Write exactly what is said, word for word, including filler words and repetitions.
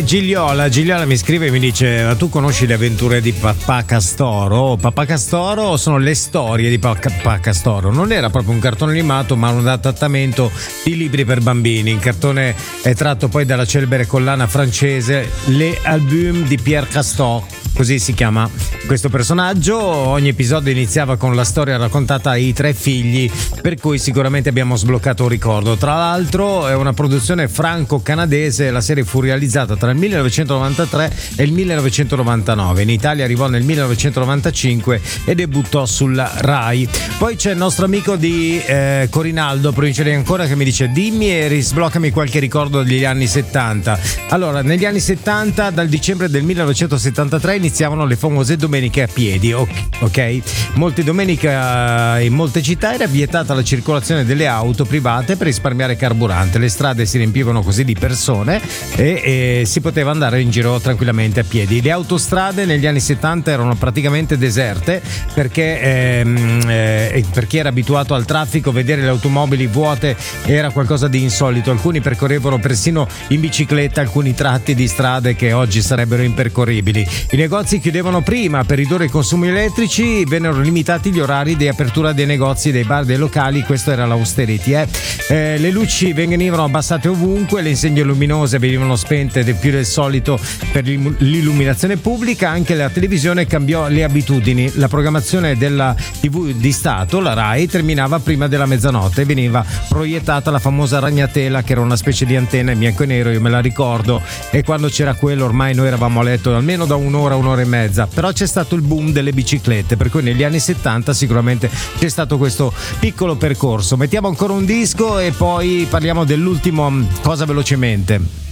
Gigliola, Gigliola mi scrive e mi dice: ma tu conosci le avventure di Papà Castoro? Papà Castoro sono le storie di Papà Castoro. Non era proprio un cartone animato, ma un adattamento di libri per bambini. Il cartone è tratto poi dalla celebre collana francese Les Albums di Pierre Castor. Così si chiama questo personaggio. Ogni episodio iniziava con la storia raccontata ai tre figli, per cui sicuramente abbiamo sbloccato un ricordo. Tra l'altro è una produzione franco-canadese. La serie fu realizzata tra il millenovecentonovantatré e il millenovecentonovantanove. In Italia arrivò nel millenovecentonovantacinque e debuttò sulla Rai. Poi c'è il nostro amico di eh, Corinaldo, provincia di Ancona, che mi dice: dimmi e risbloccami qualche ricordo degli anni settanta. Allora, negli anni settanta, dal dicembre del millenovecentosettantatré iniziavano le famose domeniche a piedi, ok? Molte domeniche in molte città era vietata la circolazione delle auto private per risparmiare carburante. Le strade si riempivano così di persone e, e si poteva andare in giro tranquillamente a piedi. Le autostrade negli anni settanta erano praticamente deserte perché ehm, eh, per chi era abituato al traffico, vedere le automobili vuote era qualcosa di insolito. Alcuni percorrevano persino in bicicletta alcuni tratti di strade che oggi sarebbero impercorribili. I negozi chiudevano prima. Per ridurre i consumi elettrici vennero limitati gli orari di apertura dei negozi, dei bar, dei locali. Questo era l'austerity. Eh. Eh, le luci venivano abbassate ovunque, le insegne luminose venivano spente più del solito per l'illuminazione pubblica. Anche la televisione cambiò le abitudini. La programmazione della tivù di Stato, la Rai, terminava prima della mezzanotte e veniva proiettata la famosa ragnatela, che era una specie di antenna in bianco e nero, io me la ricordo, e quando c'era quello ormai noi eravamo a letto almeno da un'ora, un'ora e mezza. Però c'è stato il boom delle biciclette, per cui negli anni settanta sicuramente c'è stato questo piccolo percorso. Mettiamo ancora un disco e poi parliamo dell'ultimo cosa velocemente.